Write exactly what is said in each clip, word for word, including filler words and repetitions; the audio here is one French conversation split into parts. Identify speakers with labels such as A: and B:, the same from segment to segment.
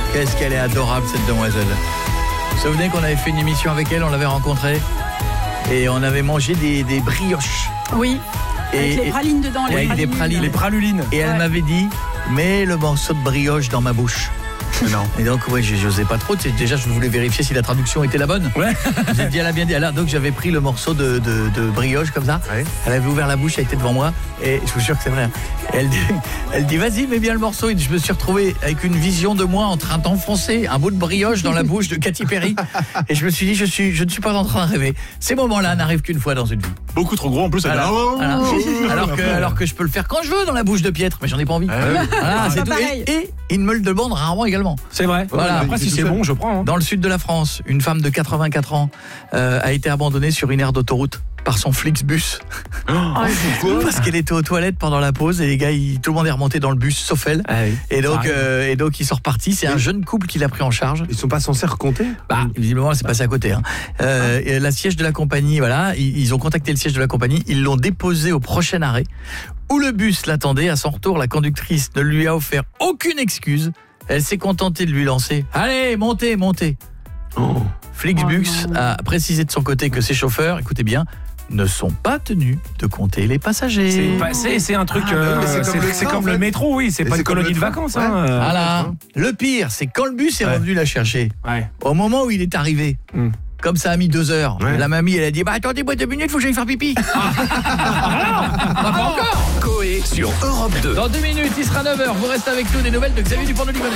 A: Qu'est-ce qu'elle est adorable, cette demoiselle. Vous vous souvenez qu'on avait fait une émission avec elle, on l'avait rencontrée et on avait mangé des, des brioches.
B: Oui,
A: et,
B: avec les pralines dedans.
A: Et
B: Les
A: avec
B: pralines.
A: des pralines.
C: Les pralulines.
A: Et elle
B: Ouais.
A: m'avait dit, mets le morceau de brioche dans ma bouche.
C: Non.
A: Et donc, ouais, j'osais pas trop. Déjà, je voulais vérifier si la traduction était la bonne.
C: Ouais.
A: J'ai dit, elle a bien dit. Alors, donc, j'avais pris le morceau de, de, de brioche comme ça.
C: Ouais.
A: Elle avait ouvert la bouche, elle était devant moi. Et je vous jure que c'est vrai. Et elle dit, elle dit, vas-y, mets bien le morceau. Et je me suis retrouvé avec une vision de moi en train d'enfoncer un bout de brioche dans la bouche de Katy Perry. Et je me suis dit, je, suis, je ne suis pas en train de rêver. Ces moments-là n'arrivent qu'une fois dans une vie.
C: Beaucoup trop gros en plus.
A: Voilà.
C: Elle... Oh,
A: Voilà.
C: oh, oh,
A: Alors, que,
C: après,
A: alors que je peux le faire quand je veux dans la bouche de Pietre, mais j'en ai pas envie.
C: Ah ouais.
A: Voilà,
B: Ah,
A: c'est
B: pas
A: tout.
B: pareil.
A: Et, et il me le demande rarement également.
C: C'est vrai.
A: Voilà.
C: Après, si c'est bon, je prends. Hein.
A: Dans le sud de la France, une femme de quatre-vingt-quatre ans euh, a été abandonnée sur une aire d'autoroute par son Flixbus.
B: Oh,
C: Pourquoi ?
A: Parce qu'elle était aux toilettes pendant la pause et les gars, ils, tout le monde est remonté dans le bus, sauf elle.
C: Ah oui.
A: Et donc,
C: Ça
A: euh, et donc ils sont repartis. C'est un jeune couple qui l'a pris en charge.
D: Ils sont pas censés recompter ?
A: Bah, visiblement, c'est passé à côté. Hein. Euh, et la siège de la compagnie, voilà, ils, ils ont contacté le siège de la compagnie, ils l'ont déposé au prochain arrêt où le bus l'attendait. À son retour, la conductrice ne lui a offert aucune excuse. Elle s'est contentée de lui lancer « Allez, montez, montez !»
D: Oh.
A: Flixbus
B: Oh non.
A: a précisé de son côté que ses chauffeurs, écoutez bien, ne sont pas tenus de compter les passagers.
C: C'est, pas- c'est, c'est un truc.
D: Ah, bah oui, mais
C: euh,
D: c'est comme
C: c'est,
D: le
C: c'est
D: train,
C: comme
D: en
C: le
D: fait.
C: métro, oui. C'est
D: Et
C: pas
D: c'est
C: une
D: comme
C: colonie
D: le
C: de
D: train.
C: vacances.
D: Ouais.
C: Hein.
A: Voilà. Le pire, c'est quand le bus est
C: Ouais.
A: revenu la chercher.
C: Ouais.
A: Au moment où il est arrivé,
C: Hmm.
A: comme ça a mis deux heures,
D: Ouais.
A: la mamie, elle a dit « Bah attendez-moi deux minutes, faut que j'aille faire pipi. » Bah, pas encore.
E: Coé sur Europe deux.
A: Dans deux minutes, il sera neuf heures. Vous restez avec nous, des nouvelles de Xavier Dupont de Ligonnès.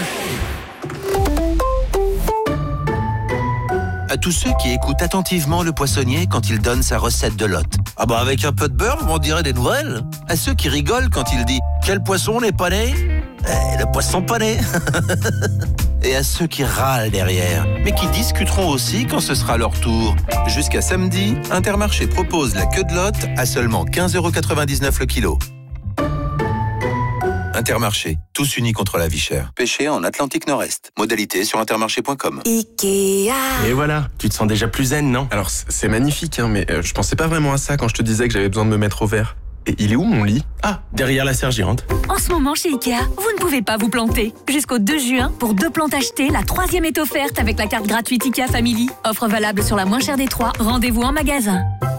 F: À tous ceux qui écoutent attentivement le poissonnier quand il donne sa recette de lotte. Ah bah avec un peu de beurre, on dirait des nouvelles. À ceux qui rigolent quand il dit « Quel poisson n'est pas né ?» Eh, le poisson pané. Et à ceux qui râlent derrière, mais qui discuteront aussi quand ce sera leur tour. Jusqu'à samedi, Intermarché propose la queue de lotte à seulement quinze euros quatre-vingt-dix-neuf le kilo. Intermarché, tous unis contre la vie chère. Pêché en Atlantique Nord-Est. Modalité sur intermarché point com.
G: Ikea.
H: Et voilà, tu te sens déjà plus zen, non?
D: Alors c- c'est magnifique, hein, mais euh, je pensais pas vraiment à ça quand je te disais que j'avais besoin de me mettre au vert. Et il est où mon lit?
H: Ah, derrière la serre gérante.
G: En ce moment chez Ikea, vous ne pouvez pas vous planter. Jusqu'au deux juin, pour deux plantes achetées, la troisième est offerte avec la carte gratuite Ikea Family. Offre valable sur la moins chère des trois. Rendez-vous en magasin.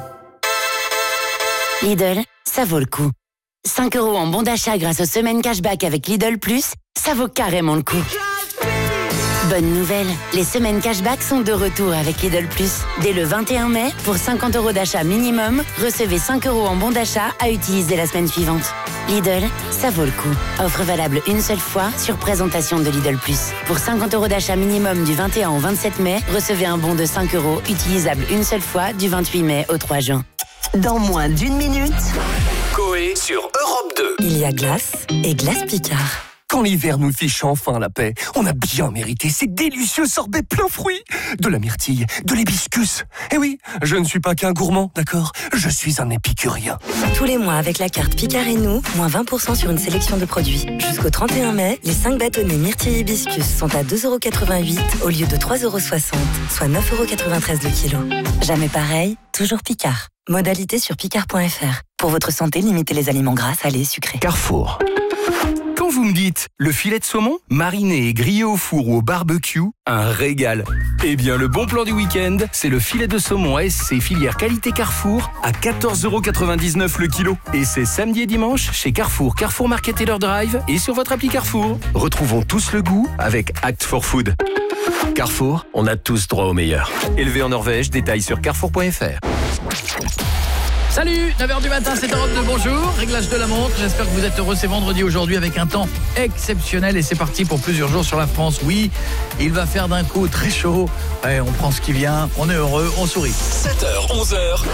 G: Lidl, ça vaut le coup. cinq euros en bon d'achat grâce aux semaines cashback avec Lidl Plus, ça vaut carrément le coup. Bonne nouvelle, les semaines cashback sont de retour avec Lidl Plus. Dès le vingt et un mai, pour cinquante euros d'achat minimum, recevez cinq euros en bon d'achat à utiliser la semaine suivante. Lidl, ça vaut le coup. Offre valable une seule fois sur présentation de Lidl Plus. Pour cinquante euros d'achat minimum du vingt et un au vingt-sept mai, recevez un bon de cinq euros utilisable une seule fois du vingt-huit mai au trois juin.
I: Dans moins d'une minute,
E: Coé sur Europe deux.
I: il y a glace et glace Picard.
J: Quand l'hiver nous fiche enfin la paix, on a bien mérité ces délicieux sorbets plein fruits. De la myrtille, de l'hibiscus. Eh oui, je ne suis pas qu'un gourmand, d'accord? Je suis un épicurien.
I: Tous les mois avec la carte Picard et nous, moins vingt pour cent sur une sélection de produits. Jusqu'au trente et un mai, les cinq bâtonnets myrtille hibiscus sont à deux euros quatre-vingt-huit au lieu de trois euros soixante, soit neuf euros quatre-vingt-treize le kilo. Jamais pareil, toujours Picard. Modalité sur picard point f r. Pour votre santé, limitez les aliments gras, salés et sucrés.
J: Carrefour. Quand vous me dites le filet de saumon, mariné et grillé au four ou au barbecue, un régal. Eh bien, le bon plan du week-end, c'est le filet de saumon A S C filière qualité Carrefour à quatorze euros quatre-vingt-dix-neuf le kilo. Et c'est samedi et dimanche chez Carrefour, Carrefour Market Taylor Drive et sur votre appli Carrefour. Retrouvons tous le goût avec Act for Food. Carrefour, on a tous droit au meilleur. Élevé en Norvège, détails sur carrefour point f r.
A: Salut, neuf heures du matin, c'est Europe deux, bonjour. Réglage de la montre, j'espère que vous êtes heureux. C'est vendredi aujourd'hui avec un temps exceptionnel et c'est parti pour plusieurs jours sur la France. Oui, il va faire d'un coup très chaud. Ouais, on prend ce qui vient, on est heureux, on sourit.
E: sept heures, onze heures.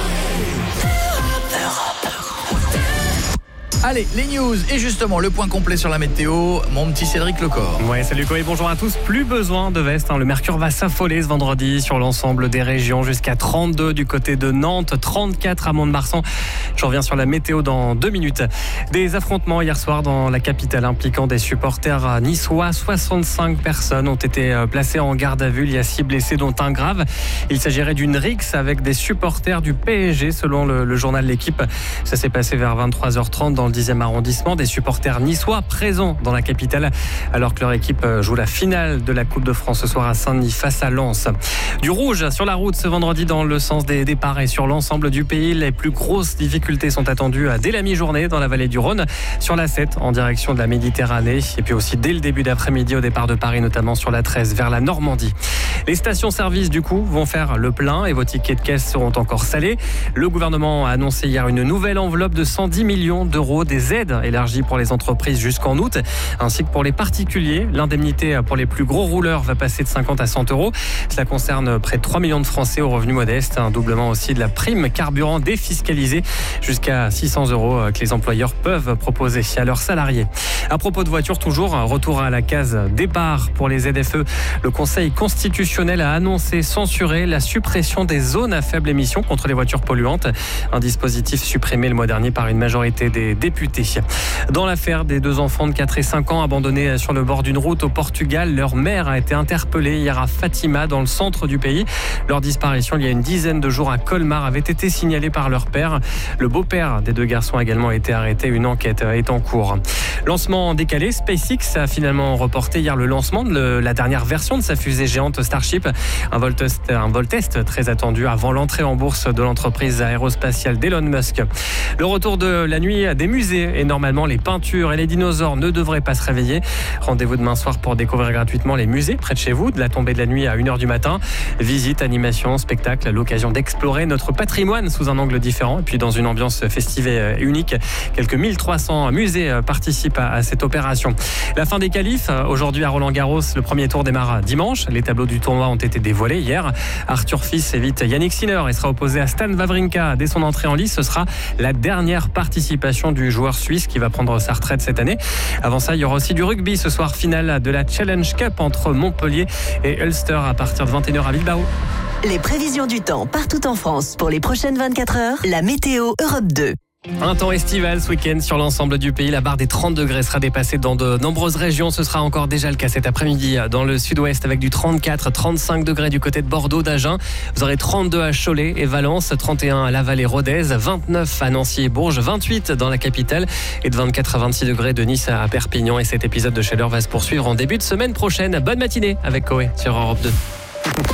A: Allez, les news et justement le point complet sur la météo, mon petit Cédric Lecor.
C: Ouais, salut Coé, bonjour à tous. Plus besoin de veste, hein. Le mercure va s'affoler ce vendredi sur l'ensemble des régions, jusqu'à trente-deux du côté de Nantes, trente-quatre à Mont-de-Marsan. Je reviens sur la météo dans deux minutes. Des affrontements hier soir dans la capitale impliquant des supporters niçois. soixante-cinq personnes ont été placées en garde à vue. Il y a six blessés dont un grave. Il s'agirait d'une rixe avec des supporters du P S G selon le, le journal L'Équipe. Ça s'est passé vers vingt-trois heures trente dans le dixième arrondissement. Des supporters niçois présents dans la capitale alors que leur équipe joue la finale de la Coupe de France ce soir à Saint-Denis face à Lens. Du rouge sur la route ce vendredi dans le sens des départs et sur l'ensemble du pays. Les plus grosses difficultés sont attendues dès la mi-journée dans la vallée du Rhône, sur la sept en direction de la Méditerranée et puis aussi dès le début d'après-midi au départ de Paris, notamment sur la treize vers la Normandie. Les stations-service du coup vont faire le plein et vos tickets de caisse seront encore salés. Le gouvernement a annoncé hier une nouvelle enveloppe de cent dix millions d'euros, des aides élargies pour les entreprises jusqu'en août, ainsi que pour les particuliers. L'indemnité pour les plus gros rouleurs va passer de cinquante à cent euros. Cela concerne près de trois millions de Français aux revenus modestes. Un doublement aussi de la prime carburant défiscalisée jusqu'à six cents euros que les employeurs peuvent proposer à leurs salariés. À propos de voitures, toujours, retour à la case départ pour les Z F E. Le Conseil constitutionnel a annoncé censurer la suppression des zones à faible émission contre les voitures polluantes. Un dispositif supprimé le mois dernier par une majorité des députés. Dans l'affaire des deux enfants de quatre et cinq ans abandonnés sur le bord d'une route au Portugal, leur mère a été interpellée hier à Fatima, dans le centre du pays. Leur disparition il y a une dizaine de jours à Colmar avait été signalée par leur père. Le beau-père des deux garçons a également été arrêté. Une enquête est en cours. Lancement décalé, SpaceX a finalement reporté hier le lancement de le, la dernière version de sa fusée géante Starship. Un vol test, un vol test très attendu avant l'entrée en bourse de l'entreprise aérospatiale d'Elon Musk. Le retour de la nuit des musées et normalement les peintures et les dinosaures ne devraient pas se réveiller. Rendez-vous demain soir pour découvrir gratuitement les musées près de chez vous, de la tombée de la nuit à une heure du matin. Visite, animation, spectacle, l'occasion d'explorer notre patrimoine sous un angle différent et puis dans une ambiance festive et unique. Quelques mille trois cents musées participent à cette opération. La fin des qualifs, aujourd'hui à Roland-Garros, le premier tour démarre dimanche. Les tableaux du tournoi ont été dévoilés hier. Arthur Fils évite Yannick Sinner et sera opposé à Stan Wawrinka dès son entrée en lice. Ce sera la dernière participation du joueur suisse qui va prendre sa retraite cette année. Avant ça, il y aura aussi du rugby ce soir, finale de la Challenge Cup entre Montpellier et Ulster à partir de vingt et une heures à Bilbao.
B: Les prévisions du temps partout en France pour les prochaines vingt-quatre heures, la météo Europe deux.
C: Un temps estival ce week-end sur l'ensemble du pays. La barre des trente degrés sera dépassée dans de nombreuses régions. Ce sera encore déjà le cas cet après-midi dans le sud-ouest avec du trente-quatre, trente-cinq degrés du côté de Bordeaux, d'Agen. Vous aurez trente-deux à Cholet et Valence, trente et un à Laval et Rodez, vingt-neuf à Nancy et Bourges, vingt-huit dans la capitale et de vingt-quatre à vingt-six degrés de Nice à Perpignan. Et cet épisode de Chaleur va se poursuivre en début de semaine prochaine. Bonne matinée avec Coé sur Europe deux.